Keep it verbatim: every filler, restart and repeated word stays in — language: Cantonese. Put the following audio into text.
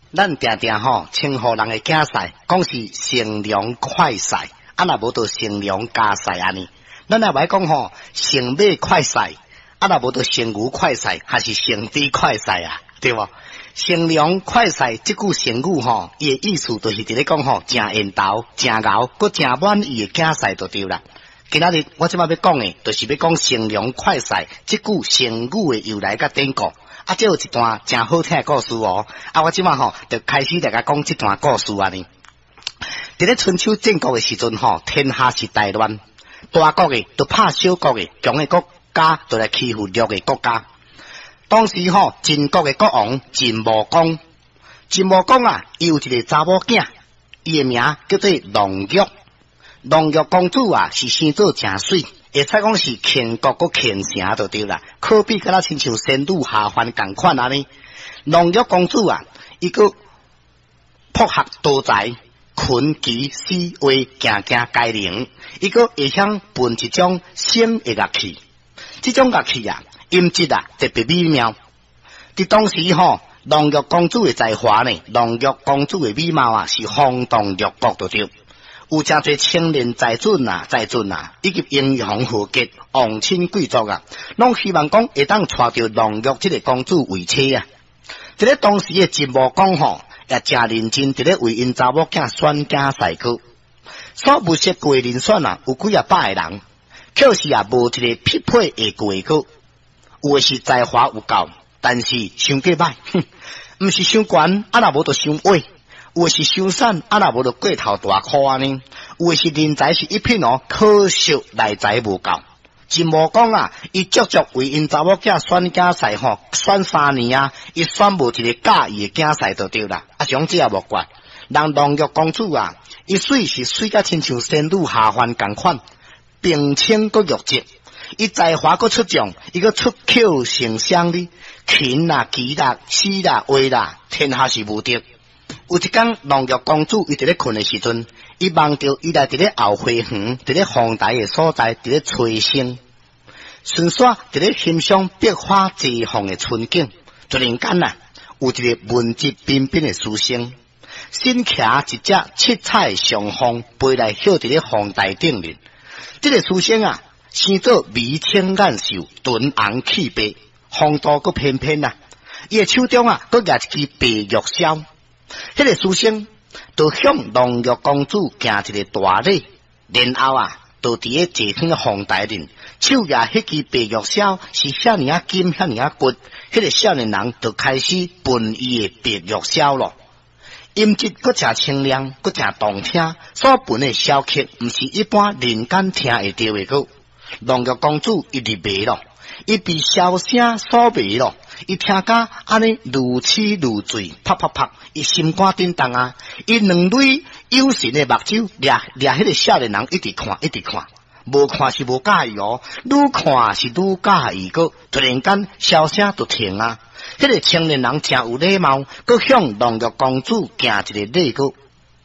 咱定定吼称呼人的竞赛，讲是乘凉快赛，啊若无就乘凉加赛安尼。咱也歹讲吼乘马快赛，啊若无就乘牛快赛，还是乘猪快赛啊，对无？乘凉快赛即句成语吼，伊的意思就是伫咧讲吼，诚缘投、诚熬，佮诚满意的竞赛就对啦。今仔日我即摆要讲的，就是要讲乘凉快赛即句成语的由来甲典故。啊，这有一段真好听的故事哦。啊，我即摆吼就开始大家讲这段故事安尼。伫咧春秋战国的时阵吼，天下是大乱，大国的都怕小国的，强的国家都来欺负弱的国家。当时吼，晋国的国王晋穆公，晋穆公啊，伊有一个查某囝，伊的名叫做龙玉。龙玉公主啊，是生做诚水。会使讲是倾国个倾城就对啦，可比敢若亲像仙女下凡共款安尼。龙玉公主啊，伊个博学多才，群棋思维，行行皆能。伊个会晓分一种声的乐器，这种乐器啊，音质啊特别美妙。伫当时吼，龙玉公主的才华呢，龙玉公主的美貌啊，是轰动六国就对。有真侪青年才俊啊、才俊啊，以及英雄豪杰、皇亲贵族啊，拢希望讲会当娶到龙玉这个公主为妻啊。伫咧当时的晋穆公吼，也真认真伫咧为因查某囝选囝赛去。所物色过人选啊，有几啊百个人，可是也无一个匹配会过去。有的是才华有够，但是伤过歹，哼，毋是伤悬，啊若无就伤矮。有的是伤瘦，啊若无就过头大箍安尼；有的是人才是一品哦，可惜内才无够。晋穆公啊，伊足足为因查某囝选囝赛吼，选三年啊，伊选无一个介意的囝赛就对啦。啊，种这也无怪，人龙玉公主啊，伊水是水甲亲像仙女下凡共款，并且佫玉质，伊才华佫出众，伊佫出口成章哩，琴啦、棋啦、诗啦、画啦，天下是无敌。有一天，龙玉公主伊伫咧困的时阵，伊梦到伊来伫咧后花园，伫咧皇台的所在，伫咧吹笙，顺续伫咧欣赏百花齐放的春景。突然间啊，有一个文质彬彬的书生，身骑一只七彩上凤飞来歇伫咧皇台顶面。这个书生啊，生做眉清眼秀，臀红气白，风度佫翩翩啊。伊的手中啊，佫拿一支白玉箫。迄个书生就向龙玉公主行一个大礼，然后啊，就伫咧坐天皇台顶，手拿迄支白玉箫是遐尼啊金，遐尼啊骨，迄个少年人就开始分伊的白玉箫咯。音质佫诚清亮，佫诚动听，所分的箫曲毋是一般人间听会到的个。龙玉公主一直迷咯，伊被箫声所迷咯。伊听甲安尼如痴如醉，啪啪啪，伊心肝震动啊！伊两蕊有神的目睭，掠掠迄个少年人一直看，一直看，无看是无介意哦，愈看是愈介意个。突然间，箫声就停啊！迄个青年人诚有礼貌，佮向龙玉公主行一个礼个。